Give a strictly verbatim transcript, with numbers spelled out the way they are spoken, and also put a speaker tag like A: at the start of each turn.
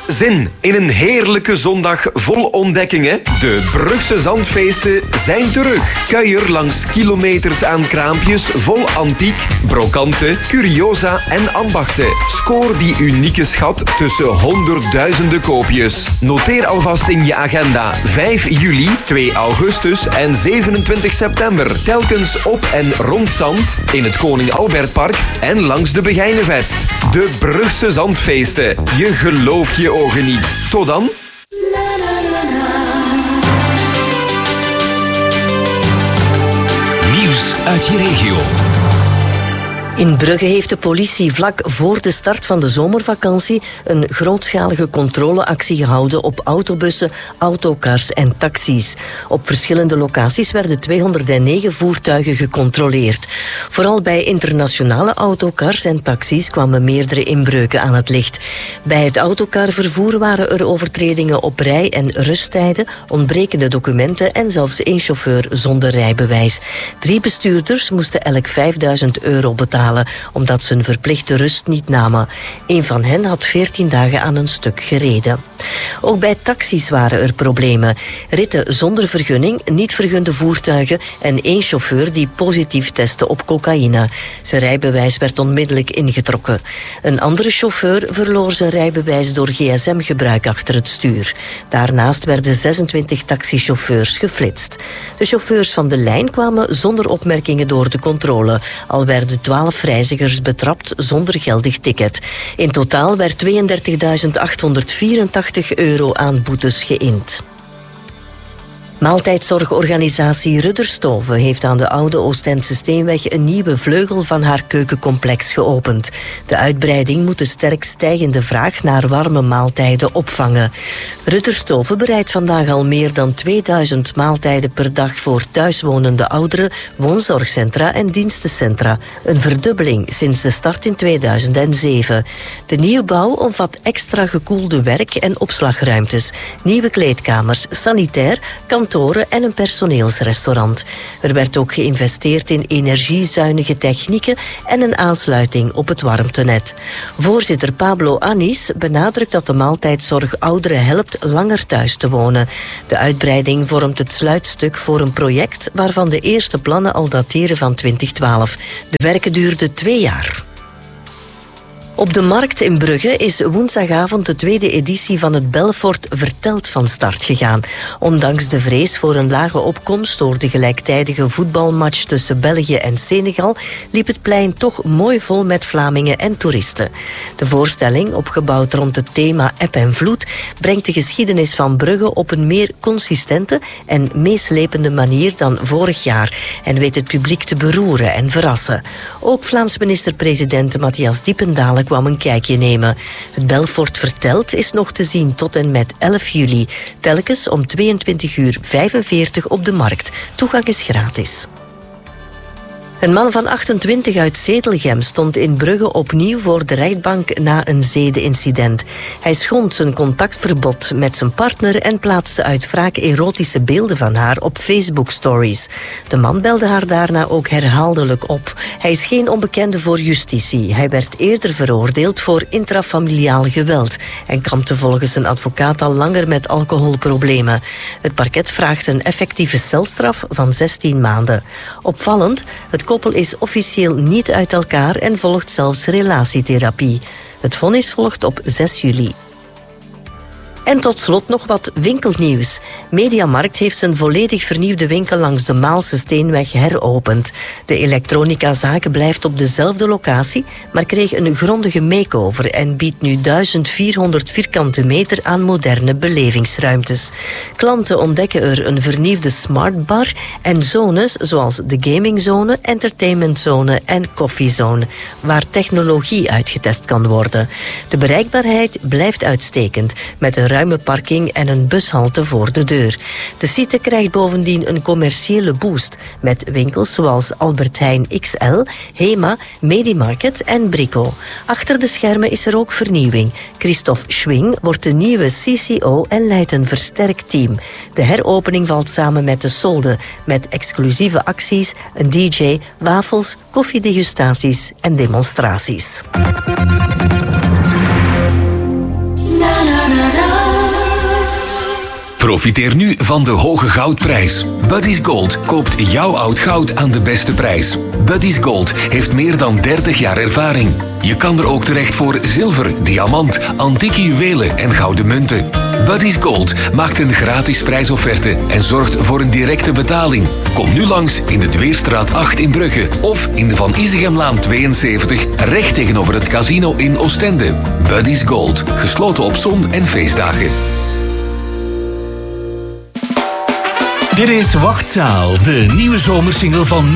A: Zin in een heerlijke zondag vol ontdekkingen? De Brugse Zandfeesten zijn terug. Kuier langs kilometers aan kraampjes vol antiek, brokanten, curiosa en ambachten. Scoor die unieke schat tussen honderdduizenden koopjes. Noteer alvast in je agenda vijf juli, twee augustus en zevenentwintig september. Telkens op en rond Zand, in het Koning Albertpark en langs de Begijnenvest. De Brugse Zandfeesten. Je gelooft je ogen niet. Tot dan.
B: Nieuws uit je regio.
C: In Brugge heeft de politie vlak voor de start van de zomervakantie een grootschalige controleactie gehouden op autobussen, autocars en taxis. Op verschillende locaties werden tweehonderdnegen voertuigen gecontroleerd. Vooral bij internationale autocars en taxis kwamen meerdere inbreuken aan het licht. Bij het autocarvervoer waren er overtredingen op rij- en rusttijden, ontbrekende documenten en zelfs één chauffeur zonder rijbewijs. Drie bestuurders moesten elk vijfduizend euro betalen, omdat ze een verplichte rust niet namen. Een van hen had veertien dagen aan een stuk gereden. Ook bij taxis waren er problemen. Ritten zonder vergunning, niet vergunde voertuigen en één chauffeur die positief testte op cocaïne. Zijn rijbewijs werd onmiddellijk ingetrokken. Een andere chauffeur verloor zijn rijbewijs door gsm gebruik achter het stuur. Daarnaast werden zesentwintig taxichauffeurs geflitst. De chauffeurs van de lijn kwamen zonder opmerkingen door de controle, al werden twaalf reizigers betrapt zonder geldig ticket. In totaal werd tweeëndertigduizend achthonderdvierentachtig euro aan boetes geïnd. Maaltijdzorgorganisatie Rudderstove heeft aan de oude Oostendse Steenweg een nieuwe vleugel van haar keukencomplex geopend. De uitbreiding moet de sterk stijgende vraag naar warme maaltijden opvangen. Rudderstove bereidt vandaag al meer dan tweeduizend maaltijden per dag voor thuiswonende ouderen, woonzorgcentra en dienstencentra. Een verdubbeling sinds de start in tweeduizend zeven. De nieuwbouw omvat extra gekoelde werk- en opslagruimtes, nieuwe kleedkamers, sanitair, kantoren en een personeelsrestaurant. Er werd ook geïnvesteerd in energiezuinige technieken en een aansluiting op het warmtenet. Voorzitter Pablo Anis benadrukt dat de maaltijdzorg ouderen helpt langer thuis te wonen. De uitbreiding vormt het sluitstuk voor een project waarvan de eerste plannen al dateren van twintig twaalf. De werken duurden twee jaar. Op de markt in Brugge is woensdagavond de tweede editie van het Belfort Vertelt van start gegaan. Ondanks de vrees voor een lage opkomst door de gelijktijdige voetbalmatch tussen België en Senegal liep het plein toch mooi vol met Vlamingen en toeristen. De voorstelling, opgebouwd rond het thema eb en vloed, brengt de geschiedenis van Brugge op een meer consistente en meeslepende manier dan vorig jaar en weet het publiek te beroeren en verrassen. Ook Vlaams minister-president Matthias Diependalen kwam een kijkje nemen. Het Belfort Vertelt is nog te zien tot en met elf juli. Telkens om tweeëntwintig uur vijfenveertig op de markt. Toegang is gratis. Een man van achtentwintig uit Zedelgem stond in Brugge opnieuw voor de rechtbank na een zedenincident. Hij schond zijn contactverbod met zijn partner en plaatste uit wraak erotische beelden van haar op Facebook-stories. De man belde haar daarna ook herhaaldelijk op. Hij is geen onbekende voor justitie. Hij werd eerder veroordeeld voor intrafamiliaal geweld en kampte volgens een advocaat al langer met alcoholproblemen. Het parket vraagt een effectieve celstraf van zestien maanden. Opvallend, het koppel is officieel niet uit elkaar en volgt zelfs relatietherapie. Het vonnis volgt op zes juli. En tot slot nog wat winkelnieuws. Mediamarkt heeft zijn volledig vernieuwde winkel langs de Maalse Steenweg heropend. De elektronicazaak blijft op dezelfde locatie, maar kreeg een grondige make-over en biedt nu duizend vierhonderd vierkante meter aan moderne belevingsruimtes. Klanten ontdekken er een vernieuwde smartbar en zones zoals de gamingzone, entertainmentzone en koffiezone, waar technologie uitgetest kan worden. De bereikbaarheid blijft uitstekend, met een ruime parking en een bushalte voor de deur. De site krijgt bovendien een commerciële boost met winkels zoals Albert Heijn X L, Hema, Medimarket en Brico. Achter de schermen is er ook vernieuwing. Christophe Schwing wordt de nieuwe C C O en leidt een versterkt team. De heropening valt samen met de solde, met exclusieve acties, een D J, wafels, koffiedegustaties en demonstraties. Na, na, na.
B: Profiteer nu van de hoge goudprijs. Buddy's Gold koopt jouw oud goud aan de beste prijs. Buddy's Gold heeft meer dan dertig jaar ervaring. Je kan er ook terecht voor zilver, diamant, antieke juwelen en gouden munten. Buddy's Gold maakt een gratis prijsofferte en zorgt voor een directe betaling. Kom nu langs in de Dweerstraat acht in Brugge of in de Van Isegemlaan tweeënzeventig, recht tegenover het casino in Oostende. Buddy's Gold, gesloten op zon- en feestdagen.
D: Dit is Wachtzaal, de nieuwe zomersingle van